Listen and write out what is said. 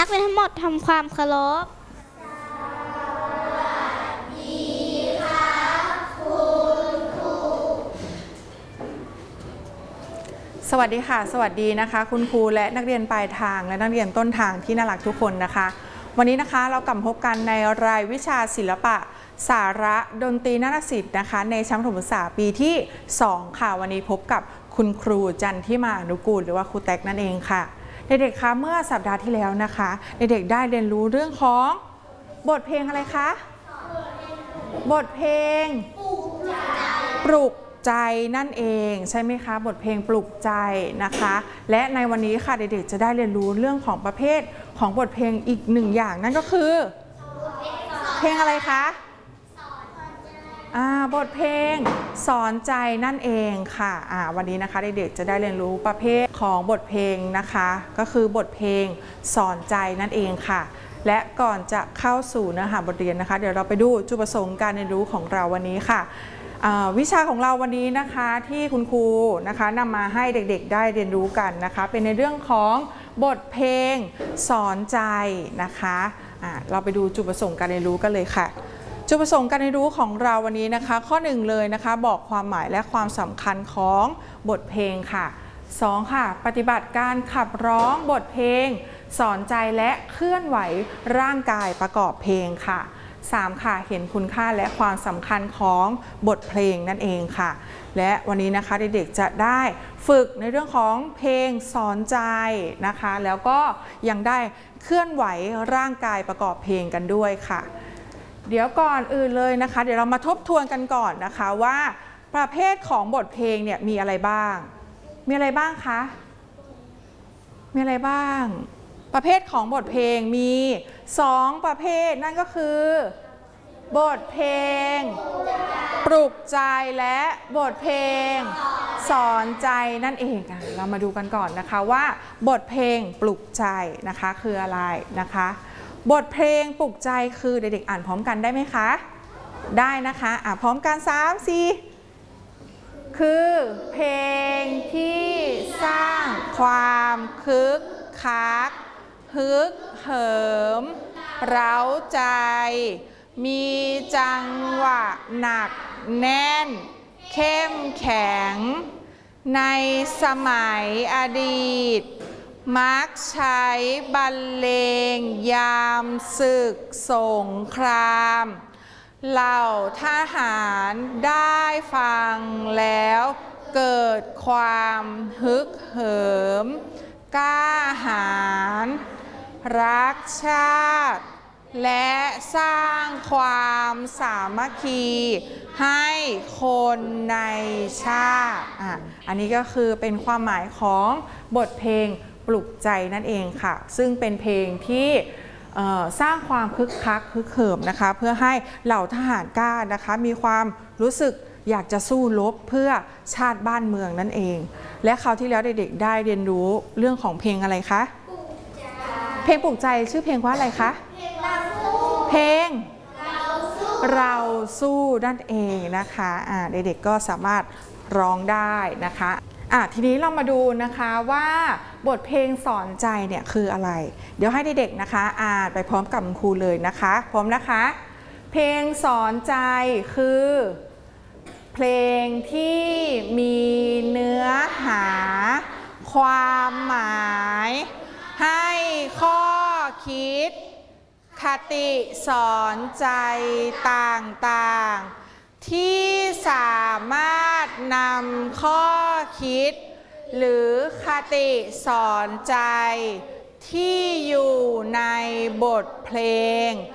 นักเรียนทั้งหมดทำความเคารพสวัสดีค่ะสวัสดีนะคะคุณครูและนักเรียนปลายทางและนักเรียนต้นทางที่น่ารักทุกคนนะคะวันนี้นะคะเรากลับพบกันในรายวิชาศิลปะสาระดนตรีนาฏศิลป์นะคะในชั้นประถมศึกษาปีที่2ค่ะวันนี้พบกับคุณครูจันทิมาอนุกูลหรือว่าครูแตกนั่นเองค่ะเด็กๆคะเมื่อสัปดาห์ที่แล้วนะคะเด็กๆได้เรียนรู้เรื่องของบทเพลงอะไรคะบทเพลงปลุกใจนั่นเองใช่ไหมคะบทเพลงปลุกใจนะคะและในวันนี้ค่ะเด็กๆจะได้เรียนรู้เรื่องของประเภทของบทเพลงอีกหนึ่งอย่างนั่นก็คือเพลงอะไรคะบทเพลงสอนใจนั่นเองค่ะวันนี้นะคะเด็กๆจะได้เรียนรู้ประเภทของบทเพลงนะคะก็คือบทเพลงสอนใจนั่นเองค่ะและก่อนจะเข้าสู่เนื้อหาบทเรียนนะคะเดี๋ยวเราไปดูจุดประสงค์การเรียนรู้ของเราวันนี้ค่ะวิชาของเราวันนี้นะคะที่คุณครูนะคะนำมาให้เด็กๆได้เรียนรู้กันนะคะเป็นในเรื่องของบทเพลงสอนใจนะคะเราไปดูจุดประสงค์การเรียนรู้กันเลยค่ะจุดประสงค์การเรียนรู้ของเราวันนี้นะคะข้อ1เลยนะคะบอกความหมายและความสำคัญของบทเพลงค่ะ2ค่ะปฏิบัติการขับร้องบทเพลงสอนใจและเคลื่อนไหวร่างกายประกอบเพลงค่ะ3ค่ะเห็นคุณค่าและความสำคัญของบทเพลงนั่นเองค่ะและวันนี้นะคะเด็กๆจะได้ฝึกในเรื่องของเพลงสอนใจนะคะแล้วก็ยังได้เคลื่อนไหวร่างกายประกอบเพลงกันด้วยค่ะเดี๋ยวก่อนอื่นเลยนะคะเดี๋ยวเรามาทบทวนกันก่อนนะคะว่าประเภทของบทเพลงเนี่ยมีอะไรบ้างคะมีอะไรบ้างประเภทของบทเพลงมี2ประเภทนั่นก็คือบทเพลงปลุกใจและบทเพลงสอนใจนั่นเองเรามาดูกันก่อนนะคะว่าบทเพลงปลุกใจนะคะคืออะไรนะคะบทเพลงปลุกใจคือเด็กๆอ่านพร้อมกันได้ไหมคะได้นะคะพร้อมกัน3 4คือเพลงที่สร้างความคึกคักฮึกเหิมเร้าใจมีจังหวะหนักแน่นเข้มแข็งในสมัยอดีตมักใช้บรรเลงยามศึกสงครามเหล่าทหารได้ฟังแล้วเกิดความฮึกเหิมกล้าหาญรักชาติและสร้างความสามัคคีให้คนในชาติอันนี้ก็คือเป็นความหมายของบทเพลงปลุกใจนั่นเองค่ะซึ่งเป็นเพลงที่สร้างความคึกคักฮึกเหิมนะคะเพื่อให้เหล่าทหารกล้านะคะมีความรู้สึกอยากจะสู้รบเพื่อชาติบ้านเมืองนั่นเองและคราวที่แล้วเด็กๆได้เรียนรู้เรื่องของเพลงอะไรคะเพลงปลุกใจชื่อเพลงว่าอะไรคะเพลงเราสู้นั่นเองนะคะเด็กๆก็สามารถร้องได้นะคะทีนี้เรามาดูนะคะว่าบทเพลงสอนใจเนี่ยคืออะไรเดี๋ยวให้เด็กๆนะคะอ่านไปพร้อมกับครูเลยนะคะพร้อมนะคะเพลงสอนใจคือเพลงที่มีเนื้อหาความหมายให้ข้อคิดคติสอนใจต่างๆที่สามารถนำข้อคิดหรือคติสอนใจที่อยู่ในบทเพลง